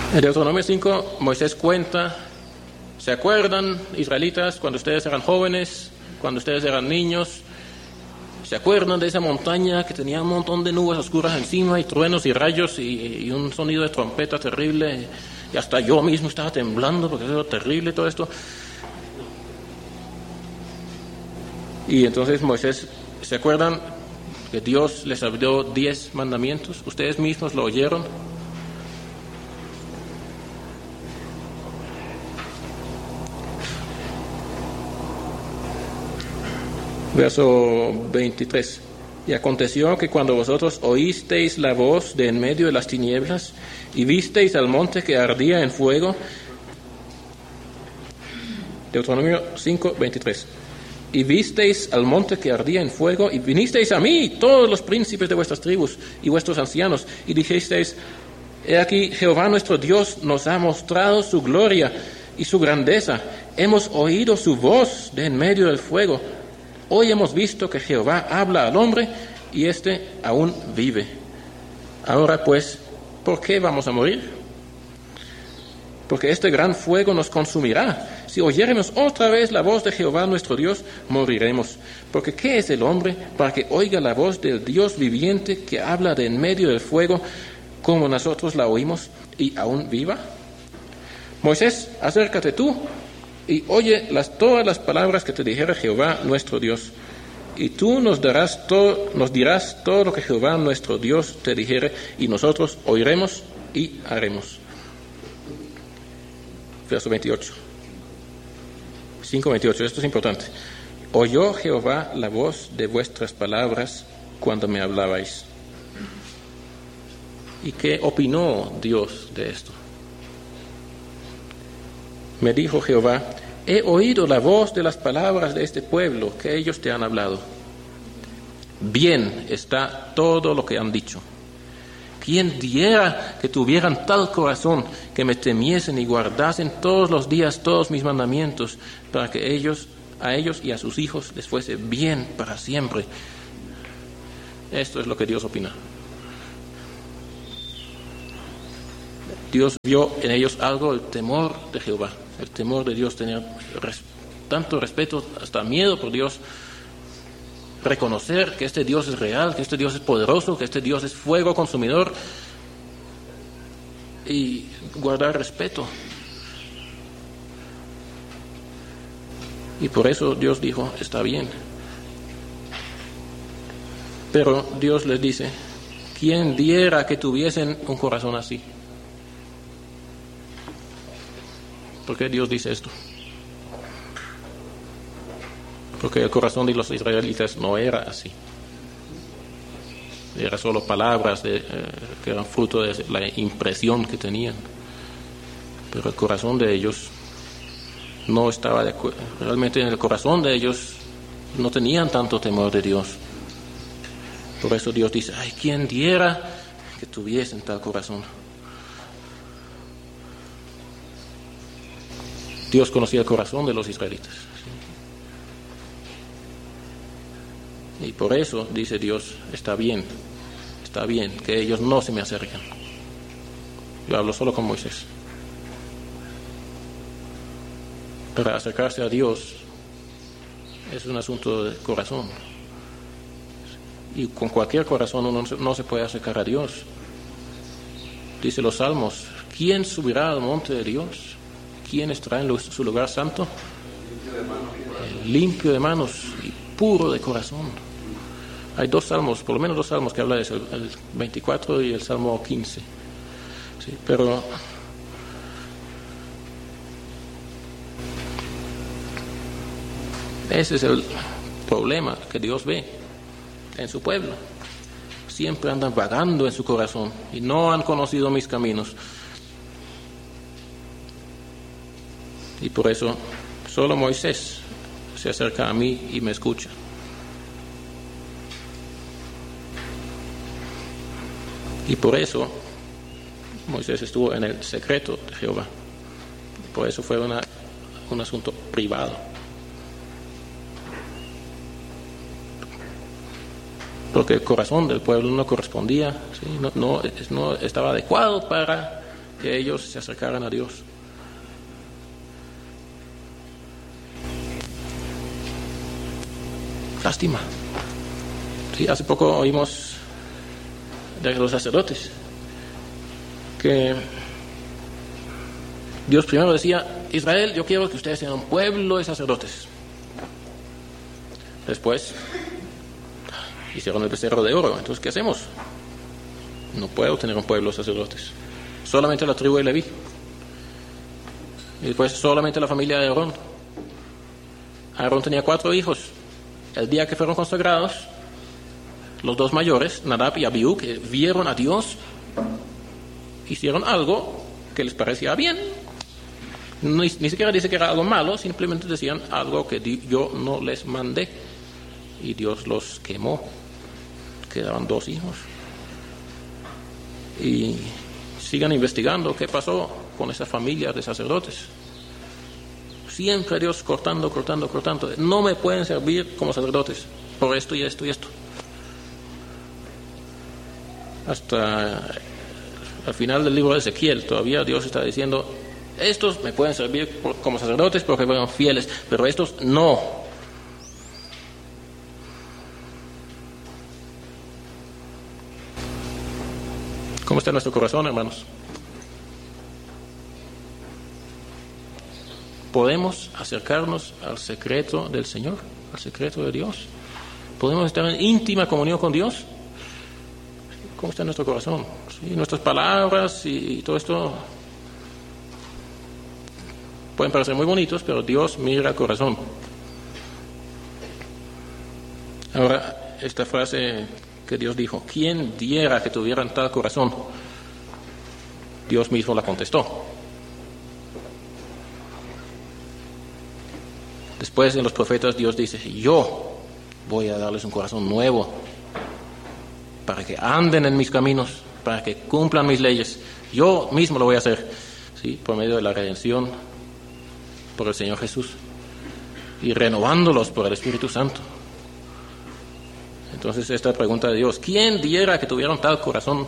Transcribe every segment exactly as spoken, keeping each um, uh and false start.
En Deuteronomio cinco, Moisés cuenta, ¿se acuerdan, israelitas, cuando ustedes eran jóvenes, cuando ustedes eran niños? ¿Se acuerdan de esa montaña que tenía un montón de nubes oscuras encima y truenos y rayos y, y un sonido de trompeta terrible? Y hasta yo mismo estaba temblando porque era terrible todo esto. Y entonces Moisés, ¿se acuerdan que Dios les habló diez mandamientos? ¿Ustedes mismos lo oyeron? Verso veintitrés. Y aconteció que cuando vosotros oísteis la voz de en medio de las tinieblas y visteis al monte que ardía en fuego. Deuteronomio cinco, veintitrés. Y visteis al monte que ardía en fuego y vinisteis a mí, todos los príncipes de vuestras tribus y vuestros ancianos, y dijisteis: he aquí Jehová nuestro Dios nos ha mostrado su gloria y su grandeza. Hemos oído su voz de en medio del fuego. Hoy hemos visto que Jehová habla al hombre y éste aún vive. Ahora pues, ¿por qué vamos a morir? Porque este gran fuego nos consumirá. Si oyéremos otra vez la voz de Jehová nuestro Dios, moriremos. Porque ¿qué es el hombre para que oiga la voz del Dios viviente que habla de en medio del fuego, como nosotros la oímos, y aún viva? Moisés, acércate tú y oye las, todas las palabras que te dijera Jehová nuestro Dios. Y tú nos darás todo, nos dirás todo lo que Jehová nuestro Dios te dijere, y nosotros oiremos y haremos. Verso veintiocho. cinco veintiocho, esto es importante. Oyó Jehová la voz de vuestras palabras cuando me hablabais. ¿Y qué opinó Dios de esto? Me dijo Jehová: he oído la voz de las palabras de este pueblo que ellos te han hablado. Bien está todo lo que han dicho. ¿Quién diera que tuvieran tal corazón, que me temiesen y guardasen todos los días todos mis mandamientos, para que ellos, a ellos y a sus hijos les fuese bien para siempre? Esto es lo que Dios opina. Dios vio en ellos algo, el temor de Jehová, el temor de Dios, tener res, tanto respeto, hasta miedo por Dios, reconocer que este Dios es real, que este Dios es poderoso, que este Dios es fuego consumidor, y guardar respeto. Y por eso Dios dijo: está bien. Pero Dios les dice: ¿quién diera que tuviesen un corazón así? ¿Por qué Dios dice esto? Porque el corazón de los israelitas no era así. Era solo palabras de, eh, que eran fruto de la impresión que tenían. Pero el corazón de ellos no estaba de acuerdo. Realmente en el corazón de ellos no tenían tanto temor de Dios. Por eso Dios dice: ay, ¿quién diera que tuviesen tal corazón? Dios conocía el corazón de los israelitas. Y por eso dice Dios: está bien, está bien que ellos no se me acerquen. Yo hablo solo con Moisés. Para acercarse a Dios es un asunto de corazón. Y con cualquier corazón uno no se puede acercar a Dios. Dice los Salmos: ¿quién subirá al monte de Dios? ¿Quién estará en su lugar santo? El limpio de manos y puro de corazón. Hay dos salmos, por lo menos dos salmos que hablan de eso, el veinticuatro y el Salmo quince. Sí, pero ese es el problema que Dios ve en su pueblo. Siempre andan vagando en su corazón y no han conocido mis caminos. Y por eso solo Moisés se acerca a mí y me escucha. Y por eso Moisés estuvo en el secreto de Jehová. Por eso fue una, un asunto privado. Porque el corazón del pueblo no correspondía, ¿sí? no, no, no estaba adecuado para que ellos se acercaran a Dios. Lástima. Sí, hace poco oímos de los sacerdotes que Dios primero decía: Israel, yo quiero que ustedes sean un pueblo de sacerdotes. Después hicieron el becerro de oro. Entonces, ¿qué hacemos? No puedo tener un pueblo de sacerdotes. Solamente la tribu de Leví. Y después solamente la familia de Aarón. Aarón tenía cuatro hijos. El día que fueron consagrados, los dos mayores, Nadab y Abiú, que vieron a Dios, hicieron algo que les parecía bien. Ni, ni siquiera dice que era algo malo, simplemente decían algo que di, yo no les mandé. Y Dios los quemó. Quedaban dos hijos. Y sigan investigando qué pasó con esa familia de sacerdotes. Siempre Dios cortando, cortando, cortando. No me pueden servir como sacerdotes por esto y esto y esto. Hasta al final del libro de Ezequiel todavía Dios está diciendo: estos me pueden servir por, como sacerdotes porque fueron fieles, pero estos no. ¿Cómo está nuestro corazón, hermanos? ¿Podemos acercarnos al secreto del Señor, al secreto de Dios? ¿Podemos estar en íntima comunión con Dios? ¿Cómo está nuestro corazón? ¿Sí? Nuestras palabras y, y todo esto pueden parecer muy bonitos, pero Dios mira el corazón. Ahora, esta frase que Dios dijo: ¿quién diera que tuvieran tal corazón? Dios mismo la contestó. Después en los profetas Dios dice: yo voy a darles un corazón nuevo para que anden en mis caminos, para que cumplan mis leyes. Yo mismo lo voy a hacer, ¿sí? Por medio de la redención por el Señor Jesús y renovándolos por el Espíritu Santo. Entonces esta pregunta de Dios: ¿quién diera que tuvieran tal corazón?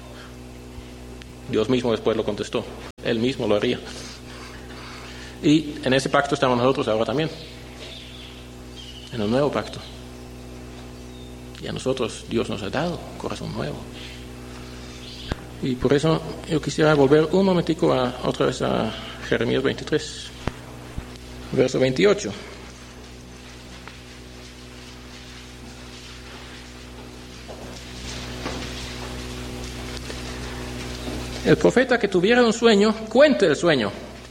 Dios mismo después lo contestó. Él mismo lo haría. Y en ese pacto estamos nosotros ahora también, en el nuevo pacto. Y a nosotros Dios nos ha dado un corazón nuevo. Y por eso yo quisiera volver un momentico a, otra vez a Jeremías veintitrés, verso veintiocho. El profeta que tuviera un sueño, cuente el sueño.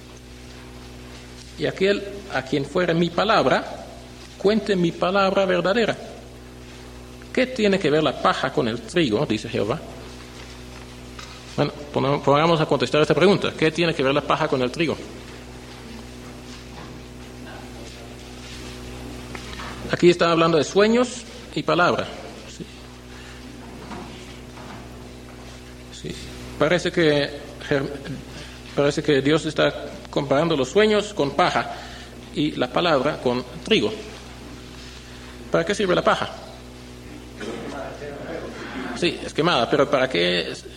Y aquel a quien fuera mi palabra, cuente mi palabra verdadera. ¿Qué tiene que ver la paja con el trigo? Dice Jehová. Bueno, pongamos a contestar esta pregunta. ¿Qué tiene que ver la paja con el trigo? Aquí está hablando de sueños y palabra. Sí. Sí. Parece que parece que Dios está comparando los sueños con paja y la palabra con trigo. ¿Para qué sirve la paja? Sí, es quemada, pero ¿para qué? Eh,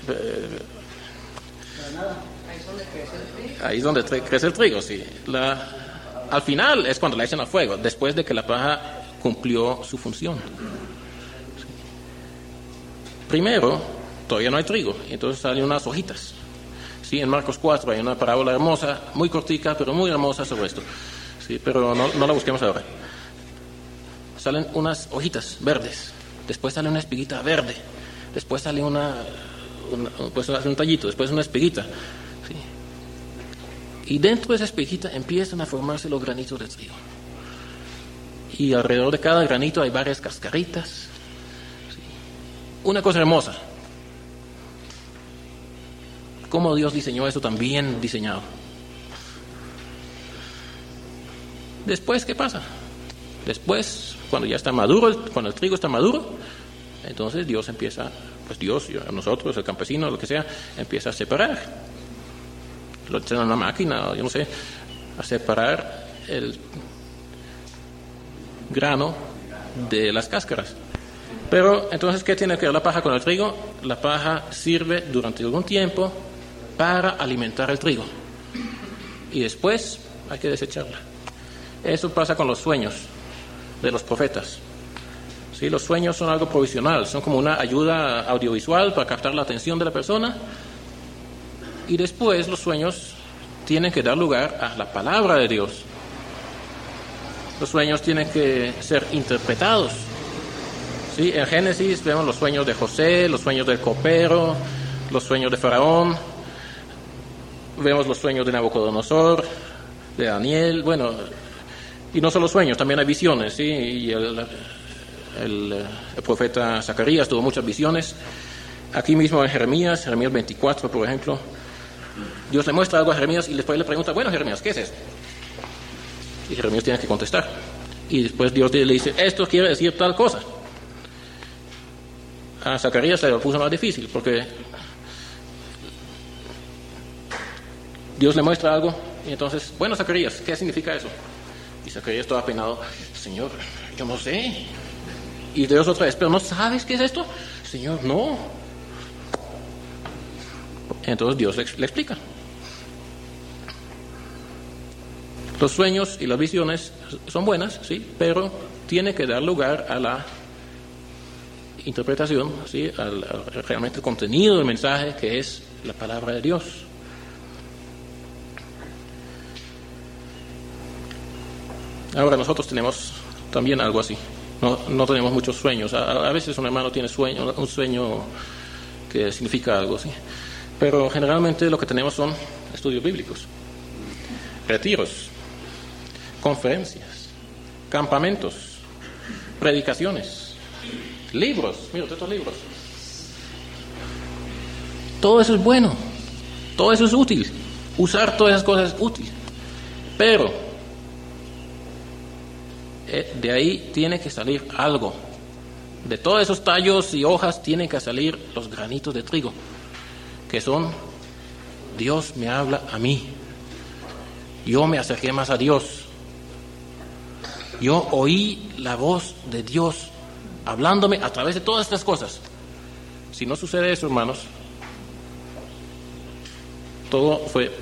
ahí es donde crece el trigo, sí. La, al final es cuando la echan al fuego, después de que la paja cumplió su función. Sí. Primero, todavía no hay trigo, y entonces salen unas hojitas. Sí, en Marcos cuatro hay una parábola hermosa, muy cortica, pero muy hermosa sobre esto. Sí, pero no, no la busquemos ahora. Salen unas hojitas verdes, después sale una espiguita verde, después sale una, una pues hace un tallito, después una espiguita. Sí. Y dentro de esa espiguita empiezan a formarse los granitos de trigo. Y alrededor de cada granito hay varias cascaritas. Sí. Una cosa hermosa. ¿Cómo Dios diseñó eso tan bien diseñado? Después, ¿qué pasa? Después, cuando ya está maduro, cuando el trigo está maduro, entonces Dios empieza, pues Dios, nosotros, el campesino, lo que sea, empieza a separar. Lo echan en una máquina, yo no sé, a separar el grano de las cáscaras. Pero entonces, ¿qué tiene que ver la paja con el trigo? La paja sirve durante algún tiempo para alimentar el trigo. Y después hay que desecharla. Eso pasa con los sueños de los profetas. ¿Sí? Los sueños son algo provisional, son como una ayuda audiovisual para captar la atención de la persona. Y después los sueños tienen que dar lugar a la palabra de Dios. Los sueños tienen que ser interpretados. ¿Sí? En Génesis vemos los sueños de José, los sueños del copero, los sueños de Faraón. Vemos los sueños de Nabucodonosor, de Daniel. Bueno, y no solo sueños, también hay visiones. ¿Sí? Y el, el, el profeta Zacarías tuvo muchas visiones. Aquí mismo en Jeremías, Jeremías veinticuatro, por ejemplo, Dios le muestra algo a Jeremías y después le pregunta, bueno, Jeremías, ¿qué es esto? Y Jeremías tiene que contestar. Y después Dios le dice, esto quiere decir tal cosa. A Zacarías se lo puso más difícil, porque Dios le muestra algo, y entonces, bueno, Zacarías, ¿qué significa eso? Y Zacarías todo apenado, Señor, yo no sé. Y Dios otra vez, ¿pero no sabes qué es esto? Señor, no. Entonces Dios le, le explica. Los sueños y las visiones son buenas, sí, pero tiene que dar lugar a la interpretación, sí, al, al realmente el contenido del mensaje, que es la palabra de Dios. Ahora nosotros tenemos también algo así. No, no tenemos muchos sueños. A, a veces un hermano tiene sueño, un sueño que significa algo, sí. Pero generalmente lo que tenemos son estudios bíblicos, retiros, conferencias, campamentos, predicaciones, libros. Mira, estos libros. Todo eso es bueno, todo eso es útil. Usar todas esas cosas es útil. Pero de ahí tiene que salir algo. De todos esos tallos y hojas tienen que salir los granitos de trigo, que son, Dios me habla a mí. Yo me acerqué más a Dios. Yo oí la voz de Dios hablándome a través de todas estas cosas. Si no sucede eso, hermanos, todo fue